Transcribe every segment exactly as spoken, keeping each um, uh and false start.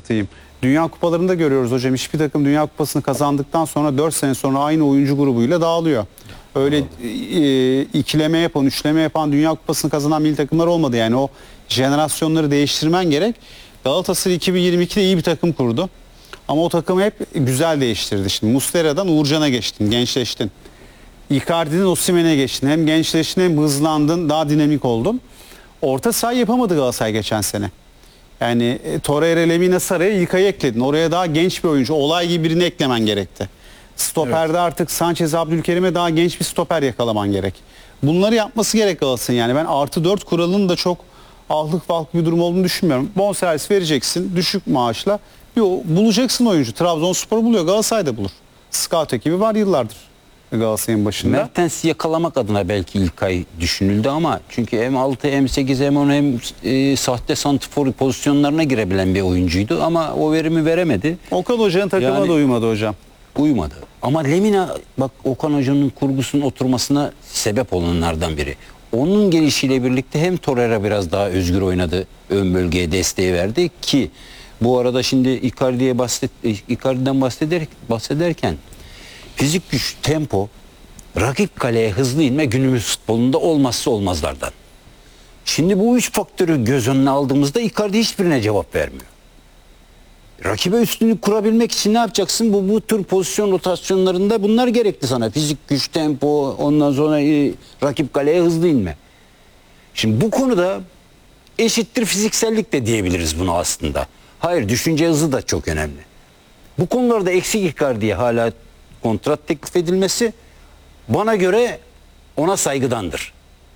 hatırlatayım. Dünya kupalarında görüyoruz hocam. Hiçbir takım Dünya Kupası'nı kazandıktan sonra dört sene sonra aynı oyuncu grubuyla dağılıyor. Öyle e, ikileme yapan, üçleme yapan Dünya Kupası'nı kazanan milli takımlar olmadı. Yani o jenerasyonları değiştirmen gerek. Galatasaray iki bin yirmi ikide iyi bir takım kurdu. Ama o takımı hep güzel değiştirdi. Şimdi Muslera'dan Uğurcan'a geçtin, gençleştin. Icardi'den Osimhen'e geçtin. Hem gençleştin hem hızlandın, daha dinamik oldun. Orta saha yapamadı Galatasaray geçen sene. Yani e, Torreira, Lemina, Sara'ya İlkay'ı ekledin. Oraya daha genç bir oyuncu, Olay gibi birini eklemen gerekti. Stoperde evet. Artık Sanchez, Abdülkerim'e daha genç bir stoper yakalaman gerek. Bunları yapması gerek Galatasaray'ın. Yani ben artı dört kuralının da çok ahlık valk bir durum olduğunu düşünmüyorum. Bonservis vereceksin düşük maaşla. Yo, bulacaksın oyuncu. Trabzonspor buluyor, Galatasaray da bulur. Scout ekibi var yıllardır Galatasaray'ın başında. Mertens'i yakalamak adına belki İlkay düşünüldü ama çünkü hem altı hem sekiz hem on hem e, sahte santrfor pozisyonlarına girebilen bir oyuncuydu ama o verimi veremedi. Okan Hoca'nın takıma yani, da uymadı hocam. Uymadı. Ama Lemina bak Okan Hoca'nın kurgusunun oturmasına sebep olanlardan biri. Onun gelişiyle birlikte hem Torreira biraz daha özgür oynadı. Ön bölgeye desteği verdi ki bu arada şimdi Icardi'ye bahset, Icardi'den bahseder, bahsederken fizik güç, tempo, rakip kaleye hızlı inme günümüz futbolunda olmazsa olmazlardan. Şimdi bu üç faktörü göz önüne aldığımızda Icardi hiçbirine cevap vermiyor. Rakibe üstünlük kurabilmek için ne yapacaksın? Bu, bu tür pozisyon rotasyonlarında bunlar gerekli sana. Fizik güç, tempo, ondan sonra e, rakip kaleye hızlı inme. Şimdi bu konuda eşittir fiziksellik de diyebiliriz buna aslında. Hayır, düşünce hızı da çok önemli. Bu konularda eksik Icardi'ye hala kontrat teklif edilmesi bana göre ona saygıdandır.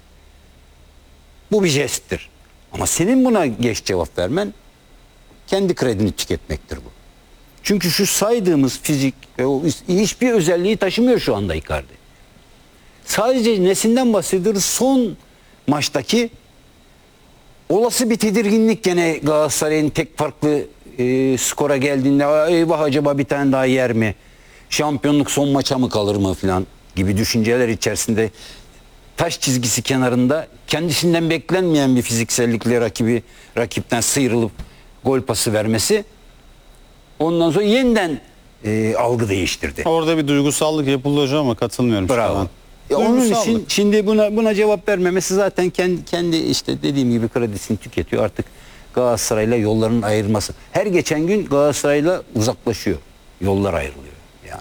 Bu bir jesttir. Ama senin buna geç cevap vermen kendi kredini tüketmektir bu. Çünkü şu saydığımız fizik ve o hiçbir özelliği taşımıyor şu anda Icardi. Sadece nesinden bahsediyoruz? Son maçtaki olası bir tedirginlik gene Galatasaray'ın tek farklı e, skora geldiğinde eyvah acaba bir tane daha yer mi? Şampiyonluk son maça mı kalır mı falan gibi düşünceler içerisinde taş çizgisi kenarında kendisinden beklenmeyen bir fiziksellikle rakibi rakipten sıyrılıp gol pası vermesi ondan sonra yeniden e, algı değiştirdi. Orada bir duygusallık yapıldı hocam ama katılmıyorum. Bravo. Ya onun için şimdi buna buna cevap vermemesi zaten kendi, kendi işte dediğim gibi kredisini tüketiyor. Artık Galatasaray'la yollarının ayrılması. Her geçen gün Galatasaray'la uzaklaşıyor. Yollar ayrılıyor yani.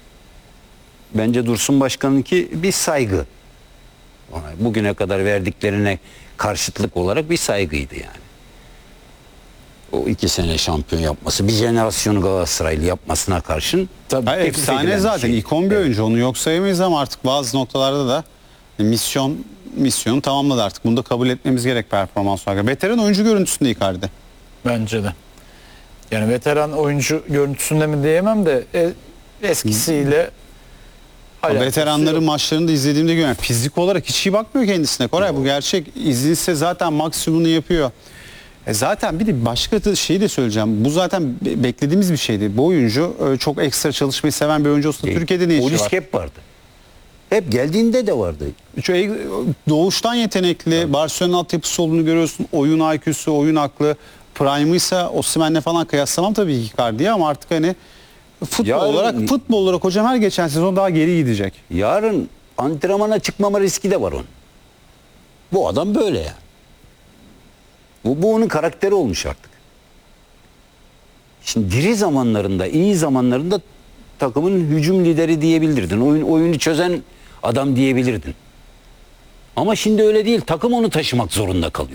Bence Dursun Başkan'ınki bir saygı. Ona bugüne kadar verdiklerine karşıtlık olarak bir saygıydı yani. O iki sene şampiyon yapması, bir jenerasyonu Galatasaraylı yapmasına karşın tabii ha, efsane zaten şey. İkon bir evet. oyuncu, onu yok sayamayız ama artık bazı noktalarda da misyon misyonu tamamladı artık. Bunu da kabul etmemiz gerek performans olarak. Veteran oyuncu görüntüsünde Icardi. Bence de. Yani veteran oyuncu görüntüsünde mi diyemem de eskisiyle veteranların yok. Maçlarını da izlediğimde görüyorum. Fizik olarak hiç iyi bakmıyor kendisine. Koray yok. Bu gerçek. İzlense zaten maksimumunu yapıyor. E zaten bir de başka şeyi de söyleyeceğim. Bu zaten beklediğimiz bir şeydi. Bu oyuncu çok ekstra çalışmayı seven bir oyuncu olsa e, Türkiye'de ne işi var? O risk hep vardı. Hep geldiğinde de vardı. Doğuştan yetenekli, evet. Barcelona altyapısı olduğunu görüyorsun. Oyun I Q'su, oyun aklı. Prime'ıysa Osimhen'le falan kıyaslamam tabii ki Icardi'ye ama artık hani futbol yarın, olarak futbol olarak hocam her geçen sezon daha geri gidecek. Yarın antrenmana çıkmama riski de var onun. Bu adam böyle ya. Yani. Bu, bu onun karakteri olmuş artık. Şimdi diri zamanlarında, iyi zamanlarında takımın hücum lideri diyebilirdin. Oyun, oyunu çözen adam diyebilirdin. Ama şimdi öyle değil. Takım onu taşımak zorunda kalıyor.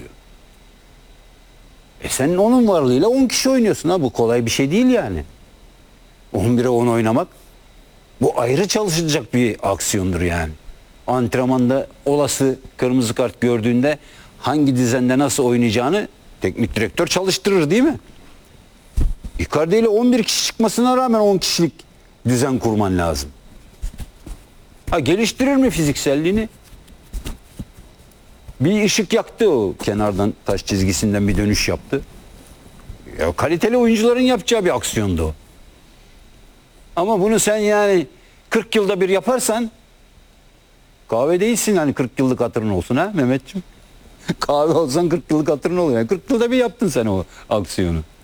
E sen onun varlığıyla on kişi oynuyorsun ha. Bu kolay bir şey değil yani. on bire on oynamak. Bu ayrı çalışılacak bir aksiyondur yani. Antrenmanda olası kırmızı kart gördüğünde hangi düzende nasıl oynayacağını teknik direktör çalıştırır değil mi? Icardi ile on bir kişi çıkmasına rağmen on kişilik düzen kurman lazım. Ha geliştirir mi fizikselliğini? Bir ışık yaktı o kenardan taş çizgisinden bir dönüş yaptı. Ya kaliteli oyuncuların yapacağı bir aksiyondu o. Ama bunu sen yani kırk yılda bir yaparsan kahve değilsin hani kırk yıllık hatırın olsun ha Mehmetciğim. Kahve olsan kırk yıllık hatırın oluyor. Yani kırk yılda bir yaptın sen o aksiyonu.